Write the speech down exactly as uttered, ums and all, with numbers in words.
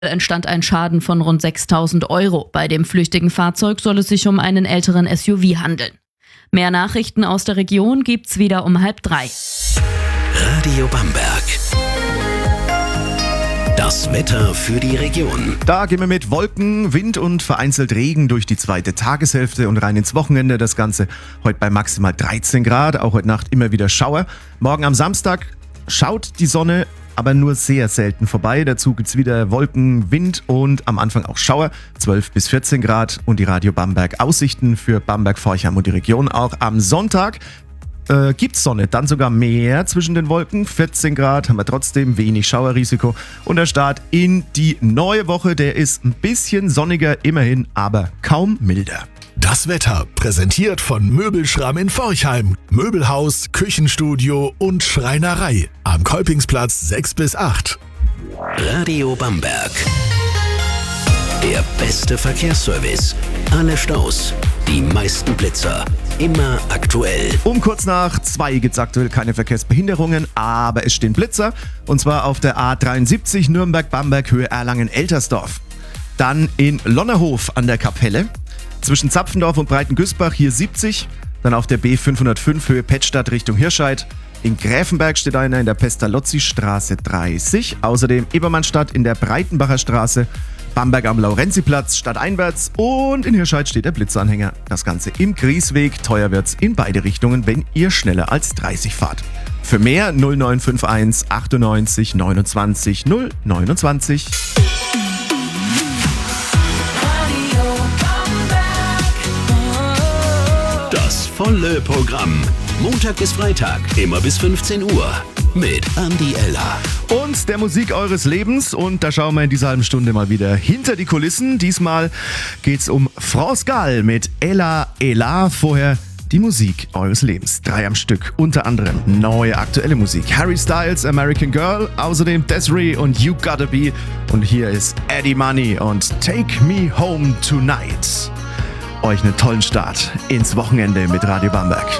entstand ein Schaden von rund sechstausend Euro. Bei dem flüchtigen Fahrzeug soll es sich um einen älteren S U V handeln. Mehr Nachrichten aus der Region gibt's wieder um halb drei. Radio Bamberg. Das Wetter für die Region. Da gehen wir mit Wolken, Wind und vereinzelt Regen durch die zweite Tageshälfte und rein ins Wochenende. Das Ganze heute bei maximal dreizehn Grad, auch heute Nacht immer wieder Schauer. Morgen am Samstag schaut die Sonne aber nur sehr selten vorbei. Dazu gibt's wieder Wolken, Wind und am Anfang auch Schauer. zwölf bis vierzehn Grad und die Radio Bamberg Aussichten für Bamberg, Forchheim und die Region auch am Sonntag. Äh, gibt's Sonne, dann sogar mehr zwischen den Wolken. vierzehn Grad, haben wir trotzdem wenig Schauerrisiko. Und der Start in die neue Woche, der ist ein bisschen sonniger, immerhin, aber kaum milder. Das Wetter präsentiert von Möbelschramm in Forchheim. Möbelhaus, Küchenstudio und Schreinerei. Am Kolpingsplatz sechs bis acht. Radio Bamberg. Der beste Verkehrsservice. Alle Staus, die meisten Blitzer. Immer aktuell. Um kurz nach zwei gibt es aktuell keine Verkehrsbehinderungen, aber es stehen Blitzer. Und zwar auf der A dreiundsiebzig Nürnberg-Bamberg Höhe Erlangen-Eltersdorf. Dann in Lonnerhof an der Kapelle. Zwischen Zapfendorf und Breitengüßbach hier siebzig. Dann auf der B fünfhundertfünf Höhe Pettstadt Richtung Hirscheid. In Gräfenberg steht einer in der Pestalozzi-Straße dreißig. Außerdem Ebermannstadt in der Breitenbacher Straße. Bamberg am Laurenziplatz stadteinwärts und in Hirscheid steht der Blitzanhänger. Das Ganze im Griesweg. Teuer wird's in beide Richtungen, wenn ihr schneller als dreißig fahrt. Für mehr null neun fünf eins achtundneunzig neunundzwanzig null neunundzwanzig. Das volle Programm. Montag bis Freitag, immer bis fünfzehn Uhr. Mit Andi Eller. Und der Musik eures Lebens. Und da schauen wir in dieser halben Stunde mal wieder hinter die Kulissen. Diesmal geht's um France Gall mit Ella Ella. Vorher die Musik eures Lebens. Drei am Stück. Unter anderem neue aktuelle Musik. Harry Styles, American Girl. Außerdem Desiree und You Gotta Be. Und hier ist Eddie Money und Take Me Home Tonight. Euch einen tollen Start ins Wochenende mit Radio Bamberg.